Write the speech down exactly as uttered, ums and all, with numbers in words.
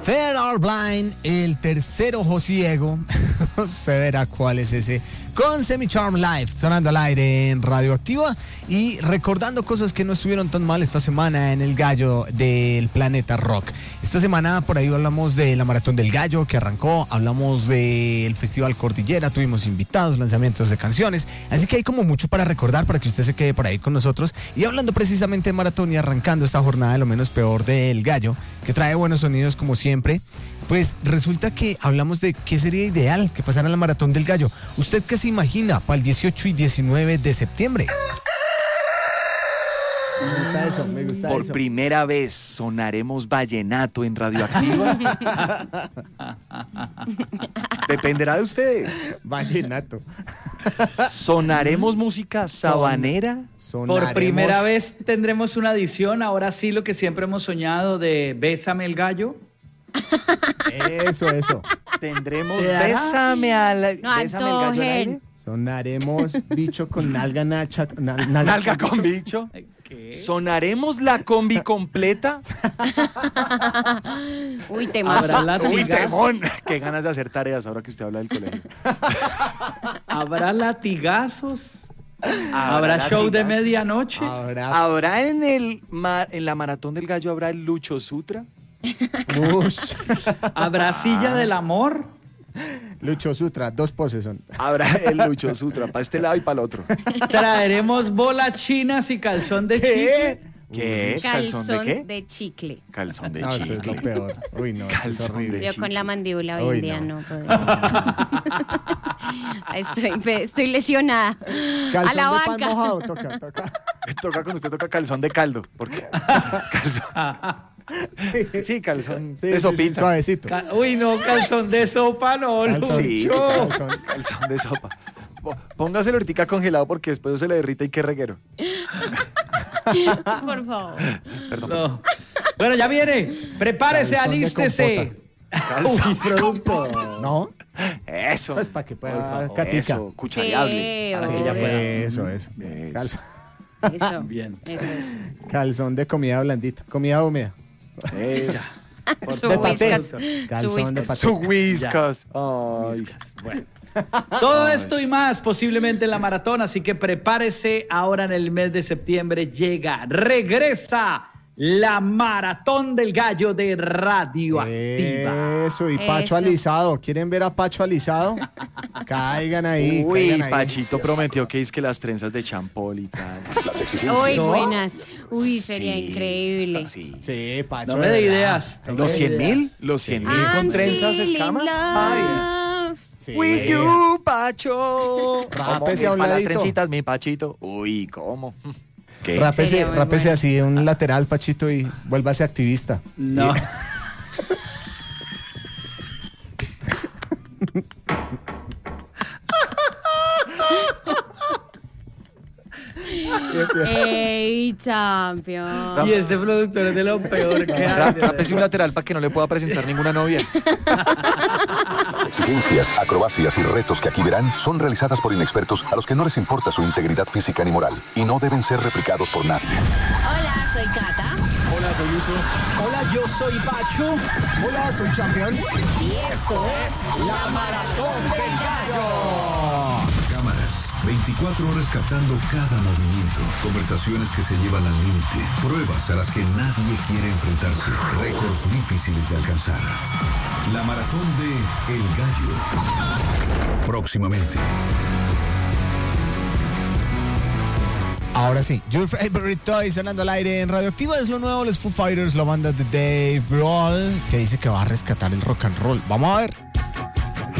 Third Are Blind, el tercer ojo ciego. Usted verá cuál es ese. Con Semi Charm Live, sonando al aire en Radioactiva y recordando cosas que no estuvieron tan mal esta semana en el Gallo del Planeta Rock. Esta semana por ahí hablamos de la Maratón del Gallo que arrancó, hablamos del Festival Cordillera, tuvimos invitados, lanzamientos de canciones, así que hay como mucho para recordar para que usted se quede por ahí con nosotros. Y hablando precisamente de maratón y arrancando esta jornada de lo menos peor del Gallo, que trae buenos sonidos como siempre, pues resulta que hablamos de qué sería ideal que pasara la Maratón del Gallo. ¿Usted qué se imagina para el dieciocho y diecinueve de septiembre? Me gusta eso, me gusta Por eso. primera vez sonaremos vallenato en Radioactiva. Dependerá de ustedes. Vallenato. Sonaremos música sabanera. Por primera vez tendremos una edición, ahora sí lo que siempre hemos soñado de Bésame el Gallo. Eso, eso. Tendremos ¿Se dará? Bésame al No Bésame el Gallo al aire. Sonaremos bicho con nalga nacha. na- nalga, Nalga con bicho. ¿Qué? Sonaremos la combi completa. Uy, Habrá temazo. latigazos. Uy, temón. Qué ganas de hacer tareas ahora que usted habla del colegio. Habrá latigazos. Habrá show de latigazos. medianoche. Habrá. ¿Habrá en el ma- en la Maratón del Gallo habrá el Lucho Sutra? Ush. Habrá silla del amor. Lucho Sutra, dos poses son. Habrá el Lucho Sutra para este lado y para el otro. Traeremos bolas chinas y calzón de chicle. ¿Qué? ¿Calzón de qué? de chicle. Calzón de No, eso es lo chicle. peor. Uy, no, eso es Calzón horrible. de Yo con la mandíbula hoy Uy, en día no. no, puedo. estoy, estoy lesionada. Calzón A la de pan banca. mojado, toca, toca. Toca con usted, toca calzón de caldo. ¿Por qué? Calzón. Sí, calzón Sí, de sí, sí, sopita. suavecito. Ca- Uy, no, calzón de sopa, no, Calzón. Sí, Lucho. Calzón. calzón de sopa. Po- Póngaselo ahorita congelado porque después se le derrita y qué reguero. Por favor. Perdón. No. Bueno, ya viene. Prepárese, Calzón de alístese. Uy, producto. ¿No? Eso. Pues para que pueda Eso, catica. Eso, cuchareable. Sí, Para que ella pueda. Eso, eso. Eso. Calzón, Eso. Bien. Eso es. calzón de comida blandita. Comida húmeda. Eso. Su de papel. whiskas. Su Calzón de whiskas. Su papel. whiskas. Ay. Bueno. Todo esto y más posiblemente en la maratón, así que prepárese. Ahora en el mes de septiembre llega, regresa la Maratón del Gallo de Radioactiva. Eso, y Pacho Eso. alisado. ¿Quieren ver a Pacho alisado? Caigan ahí. Uy, caigan ahí. Pachito prometió que es que las trenzas de champol y tal. Uy, ¿No? buenas. Uy, sería Sí, increíble. Sí. Sí, Pacho. No me de dé verdad. ideas. no me ¿Los dé cien mil? ideas. ¿Los cien mil I'm con trenzas still in escama? Ay. love. Sí. With you, Pacho. Rápese ¿Cómo a un mis malas ladito. trencitas, mi Pachito? Uy, ¿cómo? ¿Qué? Rápese, Sería muy rápese bueno. así un lateral, Pachito, y vuélvase activista. No. Ey, champion. Y este productor es de lo peor que Ra- hay. Rápese un lateral para que no le pueda presentar ninguna novia. Exigencias, acrobacias y retos que aquí verán son realizadas por inexpertos a los que no les importa su integridad física ni moral y no deben ser replicados por nadie. Hola, soy Cata. Hola, soy Lucho. Hola, yo soy Pacho. Hola, soy campeón. Y esto es la Maratón del Gallo. Cámaras, veinticuatro horas captando cada movimiento. Conversaciones que se llevan al límite. Pruebas a las que nadie quiere enfrentarse. Récords difíciles de alcanzar. La maratón de El Gallo. Próximamente. Ahora sí, Your Favorite Toy sonando al aire en Radioactiva. Es lo nuevo, los Foo Fighters, la banda de Dave Grohl, que dice que va a rescatar el rock and roll. Vamos a ver.